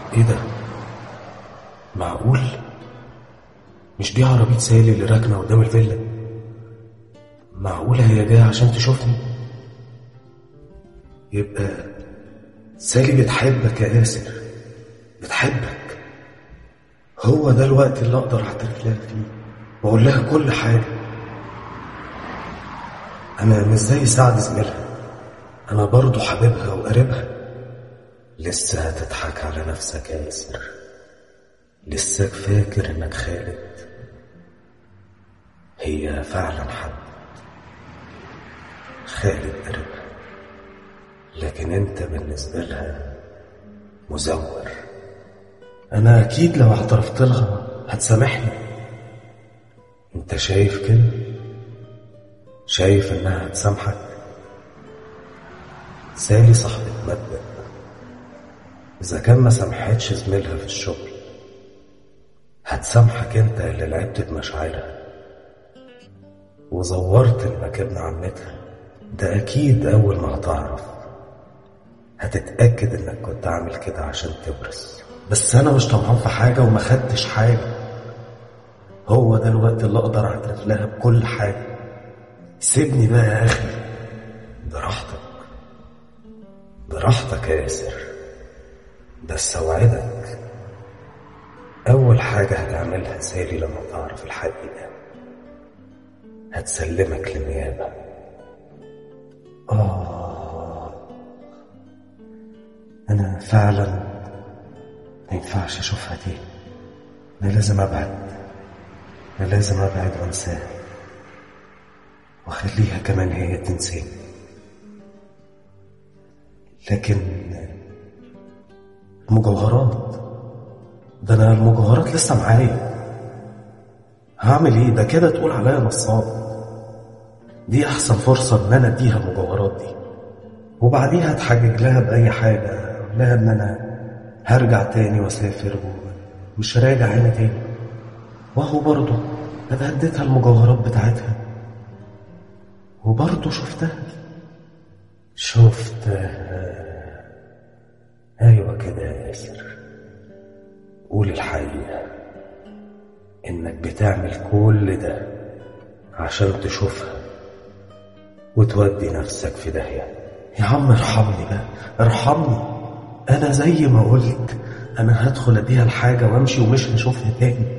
ايه ده؟ معقول؟ مش دي عربية سالي اللي راكنة قدام الفيلا؟ معقولة هي جاية عشان تشوفني؟ يبقى سالي بتحبك يا ياسر، بتحبك. هو ده الوقت اللي اقدر اعترف لها فيه واقول لها كل حاجة. انا مش زي سعد زميلها، انا برضو حبيبها وقريبها. لسه هتضحك على نفسك يا ياسر، لساك فاكر انك خالد. هي فعلا حب خالد قريبها، لكن انت بالنسبة لها مزور. انا اكيد لو اعترفت لها هتسامحني. انت شايف كده؟ شايف انها هتسامحك؟ سالي صاحبة مبدأ، اذا كان ما سامحتش زميلها في الشغل هتسامحك انت اللي لعبت بمشاعرها وزورت انك ابن عمتها. ده اكيد اول ما هتعرف هتتأكد انك كنت عامل كده عشان تبرز. بس انا مش طمعان في حاجة وما خدتش حاجة. هو ده الوقت اللي اقدر اعترف لها بكل حاجة. سيبني بقى يا اخي، براحتك براحتك يا ياسر. بس اوعدك اول حاجة هتعملها سالي لما تعرف الحقيقة هتسلمك للنيابة. انا فعلا ما ينفعش اشوفها تاني. انا لازم ابعد، انا لازم ابعد وانساها واخليها كمان هي تنساني. لكن المجوهرات، ده انا المجوهرات لسه معايا. هعمل ايه؟ ده كده تقول عليا نصاب. دي احسن فرصة ان انا اديها المجوهرات دي وبعديها اتحجج لها باي حاجة، لها ان انا هرجع تاني واسافر ومش راجع هنا تاني. وهو برضه انا اديتها المجوهرات بتاعتها وبرضه شفتها. ايوه كده يا ياسر، قول الحقيقة انك بتعمل كل ده عشان تشوفها وتودي نفسك في داهية. يا عم ارحمني بقى، ارحمني. انا زي ما قلت انا هدخل اديها الحاجة وامشي ومش هشوفها تاني.